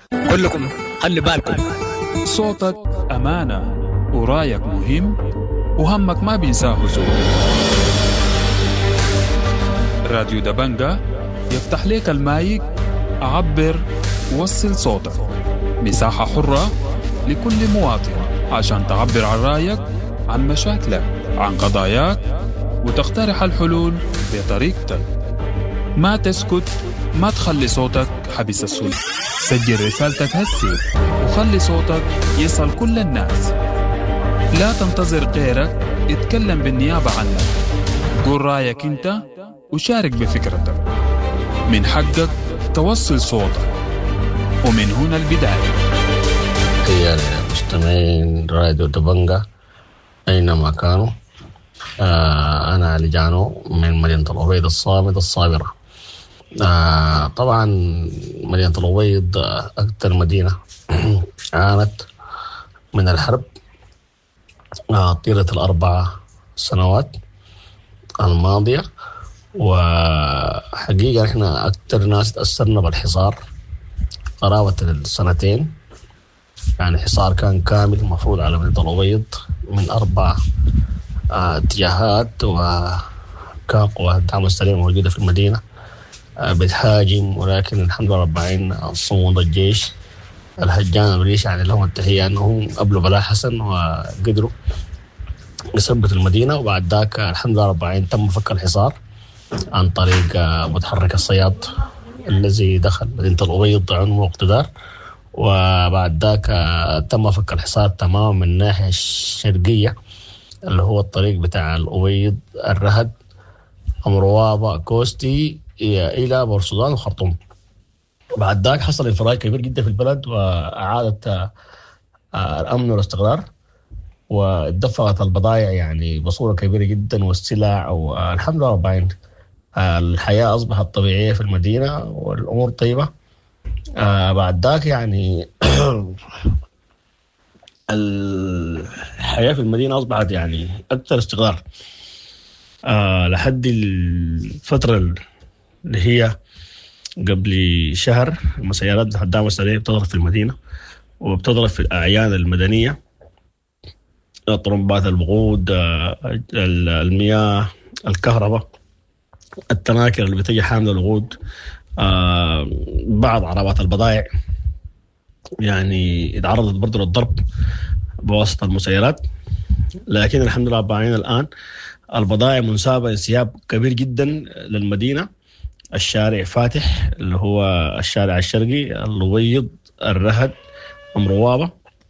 كلكم خلي بالكم. صوتك أمانة ورايك مهم وهمك ما بينساه زول. راديو دبنجة يفتح لك المايك، عبر وصل صوتك. مساحة حرة لكل مواطن عشان تعبر عن رايك، عن مشاكلك، عن قضاياك، وتقترح الحلول بطريقتك. ما تسكت، ما تخلي صوتك حبس السلطة. سجل رسالتك هسي وخلي صوتك يصل كل الناس. لا تنتظر غيرك يتكلم بالنيابة عنك. قول رأيك انت وشارك بفكرتك. من حقك توصل صوتك، ومن هنا البداية. يا مستمعين راديو دبنجة أينما كانوا، أنا علي جانو من مدينة الأبيض الصامد الصابرة. طبعا مدينة الأبيض أكثر مدينة عانت من الحرب طيلة ال4 سنوات الماضية، وحقيقة إحنا أكثر ناس تأثرنا بالحصار قرابة السنتين. يعني حصار كان كامل مفروض على مدينة الأبيض من 4 اتجاهات، وكان قوات الدعم السريع موجودة في المدينة بتهاجم، ولكن الحمد لله رب العالمين صمود الجيش الهجان الريش يعني لهم التحية أنهم قبلوا بلاء حسن وقدروا يثبتوا المدينة. وبعد ذاك الحمد لله رب العالمين تم فك الحصار عن طريق متحرك الصياد الذي دخل مدينة الأبيض عنه واقتدار. وبعد ذاك تم فك الحصار تماما من الناحية الشرقية اللي هو الطريق بتاع الأبيض الرهد أمروابة كوستي إلى بورسودان وخرطوم. بعد ذاك حصل انفراج كبير جدا في البلد، وأعادت الأمن والاستقرار، ودفعت البضائع يعني بصورة كبيرة جدا والسلع، والحمد لله رب العالمين الحياة أصبحت طبيعية في المدينة والأمور طيبة. بعد ذاك يعني الحياة في المدينة أصبحت يعني أكثر استقرار لحد الفترة اللي هي قبل شهر. المسيرات الدعم السريع بتضرب في المدينة وبتضرب في الأعيان المدنية، طرمبات الوقود، المياه، الكهرباء، التناكر اللي بتجي حاملة الوقود، بعض عربات البضائع يعني اتعرضت برضو للضرب بواسطة المسيرات. لكن الحمد لله رب العالمين الآن البضائع منسابة انسياب كبير جدا للمدينة. الشارع فاتح اللي هو الشارع الشرقي، الأبيض، الرهد، أمروابة،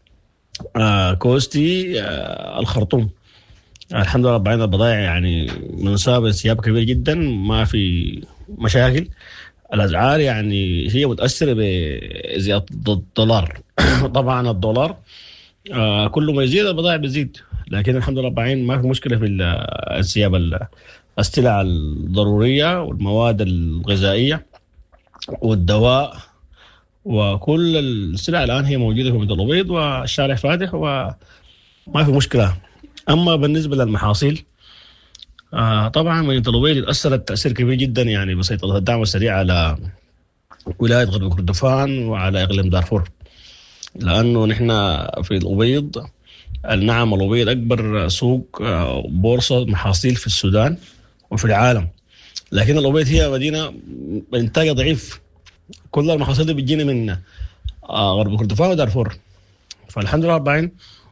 كوستي، الخرطوم. الحمد لله رب العالمين البضائع يعني منسابة انسياب كبير جدا، ما في مشاكل. الأسعار يعني هي متأثرة بزيادة الدولار. طبعا الدولار كل ما يزيد البضائع بتزيد، لكن الحمد لله رب العالمين ما في مشكلة في انسياب السلع الضرورية والمواد الغذائية والدواء، وكل السلع الآن هي موجودة في مدينة الأبيض والشارع فاتح وما في مشكلة. أما بالنسبة للمحاصيل طبعا مدينة الأبيض تأثرت تأثير كبير جدا يعني بسيطرة الدعم السريع على ولاية غرب كردفان وعلى إقليم دارفور، لأنه نحن في الأبيض النعم الأبيض أكبر سوق بورصة محاصيل في السودان وفي العالم، لكن الأبيض هي مدينة إنتاجها ضعيف. كل المحاصيل دي بتجينا من غرب كردفان ودارفور. فالحمد لله رب العالمين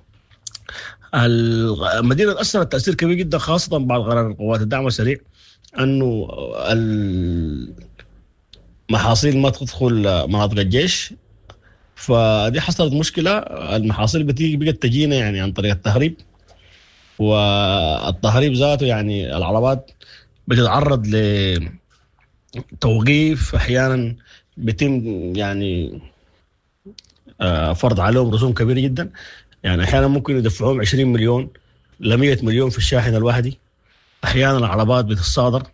المدينة أثرت تأثير كبير جدا، خاصة بعد قرار قوات الدعم السريع أنه المحاصيل ما تدخل مناطق الجيش. فدي حصلت مشكلة، المحاصيل بقت تجينا يعني عن طريق التهريب، والتهريب ذاته يعني العربات بتتعرض لتوقيف، أحيانا بيتم يعني فرض عليهم رسوم كبيرة جدا. يعني أحيانا ممكن يدفعوهم 20 مليون ل 100 مليون في الشاحن الواحدي. أحيانا العربات بتتصادر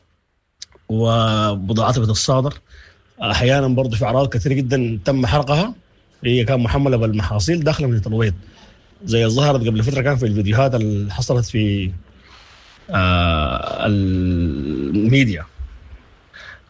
وبضاعتها بتتصادر. أحيانا برضو في أعراض كثير جدا تم حرقها، هي كان محملة بالمحاصيل داخل مدينة الأبيض، زي ظهرت قبل فترة كان في الفيديوهات اللي حصلت في الميديا.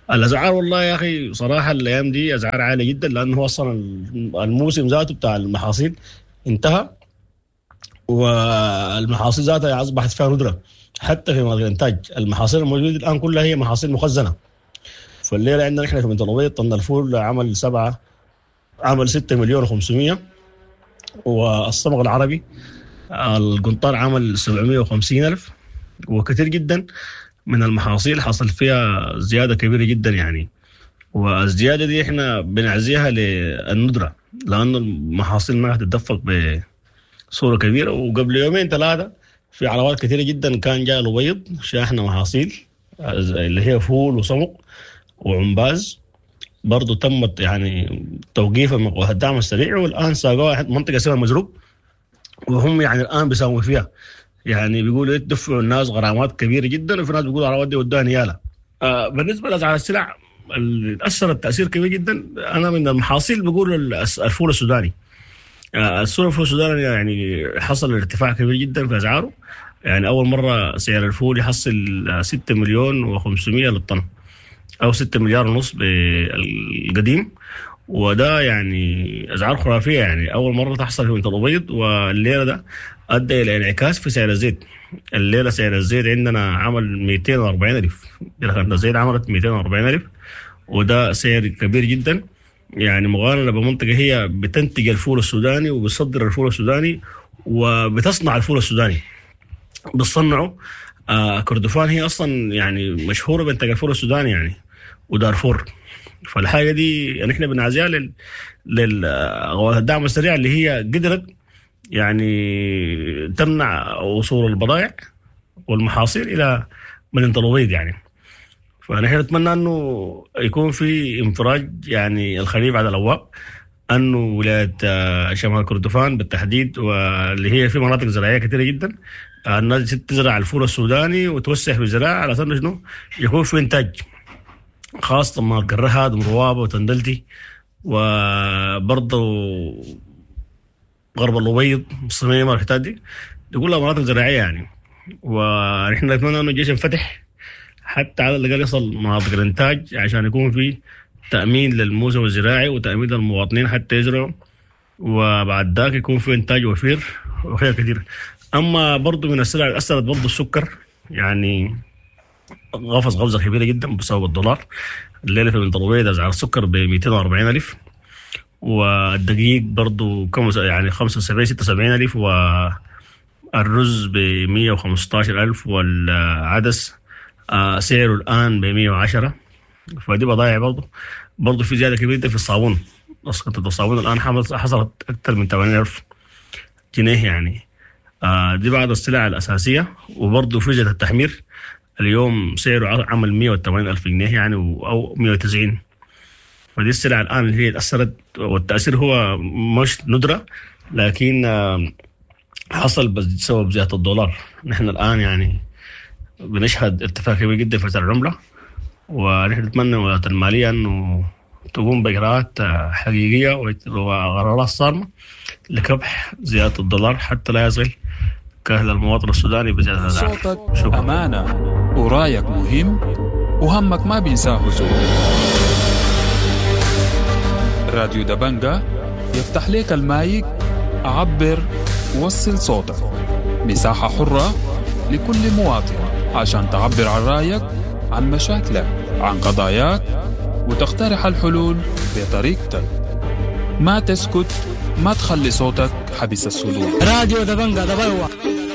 الأسعار والله يا أخي صراحة الأيام دي أسعار عالية جدا، لأنه أصلا الموسم ذاته بتاع المحاصيل انتهى، والمحاصيل ذاتها أصبحت فيها ندرة. حتى في مناطق الإنتاج المحاصيل الموجودة الآن كلها هي محاصيل مخزنة. فالليلة عندنا نحن في بنت الأبيض طن الفول عمل 6 مليون و500، والصمغ العربي القنطار عمل 750 ألف. وكثير جدا من المحاصيل حصل فيها زيادة كبيرة جدا يعني، والزيادة دي احنا بنعزيها للندرة، لأن المحاصيل ما هتتدفق بصورة كبيرة. وقبل 2-3 في عربات كثيرة جدا كان جاء الأبيض شاحنة محاصيل اللي هي فول وصمغ وعنباز، برضو تمت يعني توقيف الدعم السريع، والآن ساقوها منطقة اسمها مزروق، وهم يعني الآن بيساوموا فيها. يعني بيقولوا يدفعوا الناس غرامات كبيرة جدا، وفي ناس بيقولوا العربات دي ودوها نيالة. بالنسبة لأسعار السلع اللي أثرت تأثير كبير جدا، أنا من المحاصيل بقول الفول السوداني. الفول السوداني يعني حصل ارتفاع كبير جدا في أسعاره. يعني أول مرة سعر الفول يحصل 6 مليون و500 للطن، أو 6 مليار ونص بالقديم، وده يعني أسعار خرافية. يعني أول مرة تحصل في بنت الأبيض. والليلة ده أدى إلى انعكاس في سعر الزيت. الليلة سعر الزيت عندنا عمل 240 ألف، الزيت عملت 240 ألف، وده سعر كبير جدا يعني، مقارنة بمنطقة هي بتنتج الفول السوداني وبتصدر الفول السوداني وبتصنع الفول السوداني. بتصنعه كردفان هي أصلا يعني مشهورة بإنتاج الفول السوداني يعني، ودارفور. فالحاجة دي يعني احنا بنعزيها للدعم السريع اللي هي قدرت يعني تمنع وصول البضائع والمحاصيل إلى مدينة الأبيض يعني. فنحن نتمنى أنه يكون في انفراج يعني الخليج بعد الأبواب، أنه ولاية شمال كردفان بالتحديد، واللي هي في مناطق زراعية كثيرة جدا، الناس تزرع الفول السوداني وتوسع في الزراعة على أساس إنه يكون في إنتاج، خاصة مناطق الرهاد ومروابة وتندلتي، وبرضه غرب الأبيض الصميمة والحتات دي كلها مناطق زراعية يعني. ونحن نتمنى أنه الجيش ينفتح حتى على الأقل يصل مناطق الإنتاج، عشان يكون في تأمين للموسم الزراعي وتأمين للمواطنين حتى يزرعوا، وبعد ذاك يكون في إنتاج وفير وخير كثير. أما برضو من السلع اللي أثرت برضو السكر، يعني غفزة كبيرة جدا بسبب الدولار. الليلة في بنت الأبيض أسعار السكر ب 240 ألف، والدقيق برضو يعني 75-76 ألف، والرز ب 115 ألف، والعدس سعره الآن ب 110. فدي بضائع برضو في زيادة كبيرة في الصابون. قطعة الصابون الآن حصلت أكثر من 80 ألف جنيه يعني. دي بعض السلع الأساسية. وبرضو فرجة التحمير اليوم سعره عمل 180 ألف جنيه يعني، أو 190. فدي السلع الآن اللي هي تأثرت، والتأثير هو مش ندرة، لكن حصل بسبب زيادة الدولار. نحن الآن يعني بنشهد ارتفاع كبير جدا في سعر العملة، ونحن نتمنى وزارة المالية أنه تقوم بإجراءات حقيقية وقرارات صارمة لكبح زيادة الدولار حتى لا يصل كأهل المواطن السوداني بزيادة الأسعار. صوتك أمانة ورأيك مهم وهمك ما بينساه سوء. راديو دبنجة يفتح لك المايك، عبر ووصل صوتك. مساحة حرة لكل مواطن عشان تعبر عن رأيك، عن مشاكلك، عن قضاياك، وتقترح الحلول بطريقتك. ما تسكت، ما تخلي صوتك حبس الصدور. راديو دبنجة دبوا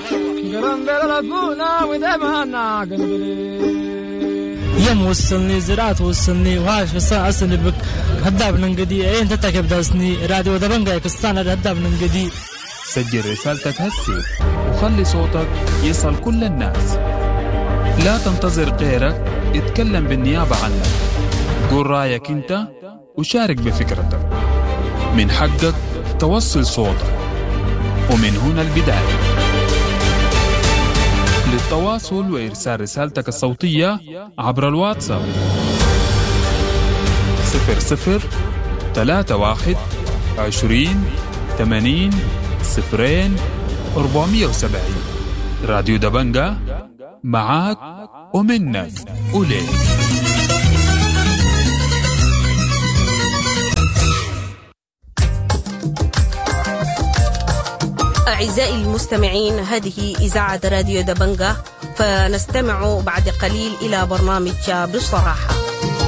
يم وصلني زراعة وصلني وهاش فصان أصلي بك هداب ننقدي عين تتكب داسني. راديو دبنجة كستان هداب ننقدي. سجل رسالتك هسي وخلي صوتك يصل كل الناس. لا تنتظر غيرك اتكلم بالنيابة عنك. قول رأيك انت وشارك بفكرتك. من حقك توصل صوتك، ومن هنا البداية. للتواصل وإرسال رسالتك الصوتية عبر الواتساب 003120800470. راديو دبنجة معاك ومنك وليك. أعزائي المستمعين، هذه إذاعة راديو دبنجة، فنستمع بعد قليل إلى برنامج بصراحة.